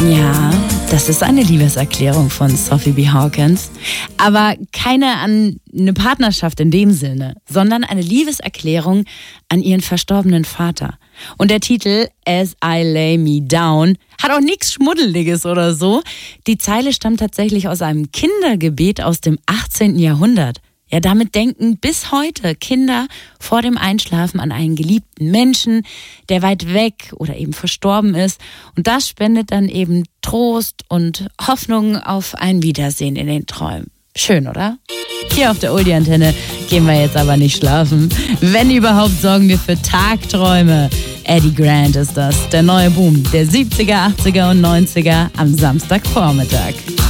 Ja, das ist eine Liebeserklärung von Sophie B. Hawkins. Aber keine an eine Partnerschaft in dem Sinne, sondern eine Liebeserklärung an ihren verstorbenen Vater. Und der Titel As I Lay Me Down hat auch nichts Schmuddeliges oder so. Die Zeile stammt tatsächlich aus einem Kindergebet aus dem 18. Jahrhundert. Ja, damit denken bis heute Kinder vor dem Einschlafen an einen geliebten Menschen, der weit weg oder eben verstorben ist. Und das spendet dann eben Trost und Hoffnung auf ein Wiedersehen in den Träumen. Schön, oder? Hier auf der Oldie-Antenne gehen wir jetzt aber nicht schlafen. Wenn überhaupt, sorgen wir für Tagträume. Eddie Grant ist das, der neue Boom der 70er, 80er und 90er am Samstagvormittag.